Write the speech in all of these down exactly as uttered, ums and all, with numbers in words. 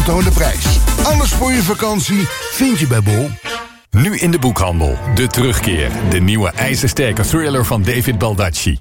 Toon prijs. Alles voor je vakantie vind je bij Bol. Nu in de boekhandel. De Terugkeer. De nieuwe ijzersterke thriller van David Baldacci.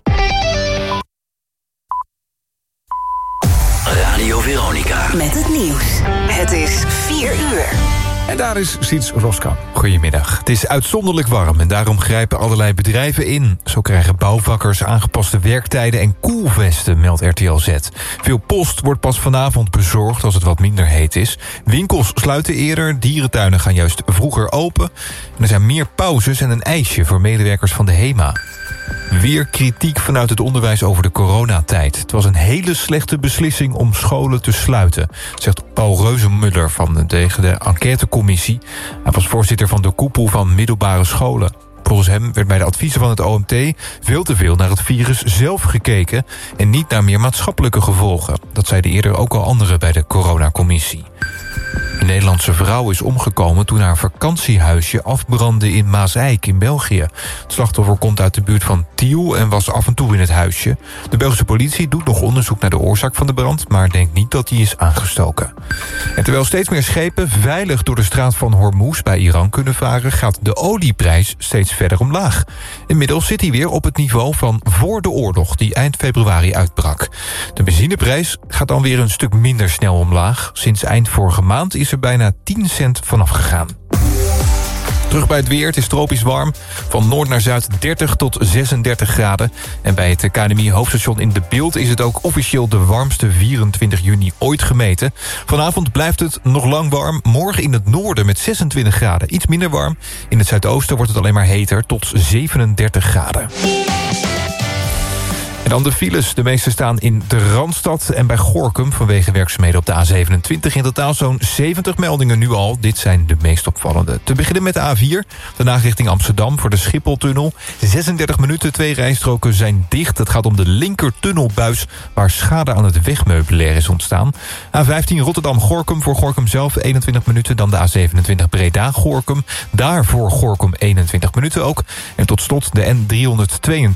Radio Veronica. Met het nieuws. Het is vier uur. En daar is Siets Roska. Goedemiddag. Het is uitzonderlijk warm en daarom grijpen allerlei bedrijven in. Zo krijgen bouwvakkers aangepaste werktijden en koelvesten, meldt R T L Z. Veel post wordt pas vanavond bezorgd als het wat minder heet is. Winkels sluiten eerder, dierentuinen gaan juist vroeger open. En er zijn meer pauzes en een ijsje voor medewerkers van de HEMA. Weer kritiek vanuit het onderwijs over de coronatijd. Het was een hele slechte beslissing om scholen te sluiten, zegt Paul Reuzenmuller van tegen de enquêtecommissie. Hij was voorzitter van de koepel van middelbare scholen. Volgens hem werd bij de adviezen van het O M T veel te veel naar het virus zelf gekeken en niet naar meer maatschappelijke gevolgen. Dat zeiden eerder ook al anderen bij de coronacommissie. Een Nederlandse vrouw is omgekomen toen haar vakantiehuisje afbrandde in Maaseik in België. Het slachtoffer komt uit de buurt van Tiel en was af en toe in het huisje. De Belgische politie doet nog onderzoek naar de oorzaak van de brand, maar denkt niet dat die is aangestoken. En terwijl steeds meer schepen veilig door de straat van Hormuz bij Iran kunnen varen, gaat de olieprijs steeds verder omlaag. Inmiddels zit hij weer op het niveau van voor de oorlog die eind februari uitbrak. De benzineprijs gaat dan weer een stuk minder snel omlaag. Sinds eind vorige maand is er bijna tien cent vanaf gegaan. Terug bij het weer, het is tropisch warm. Van noord naar zuid dertig tot zesendertig graden. En bij het K N M I hoofdstation in De Bilt is het ook officieel de warmste vierentwintig juni ooit gemeten. Vanavond blijft het nog lang warm. Morgen in het noorden met zesentwintig graden. Iets minder warm. In het zuidoosten wordt het alleen maar heter tot zevenendertig graden. En dan de files. De meeste staan in de Randstad en bij Gorinchem vanwege werkzaamheden op de A zevenentwintig. In totaal zo'n zeventig meldingen nu al. Dit zijn de meest opvallende. Te beginnen met de A vier. Daarna richting Amsterdam voor de Schipholtunnel. zesendertig minuten, twee rijstroken zijn dicht. Het gaat om de linkertunnelbuis waar schade aan het wegmeubilair is ontstaan. A vijftien Rotterdam-Gorinchem voor Gorinchem zelf eenentwintig minuten. Dan de A zevenentwintig Breda-Gorinchem. Daar voor Gorinchem eenentwintig minuten ook. En tot slot de N driehonderdtweeëntwintig.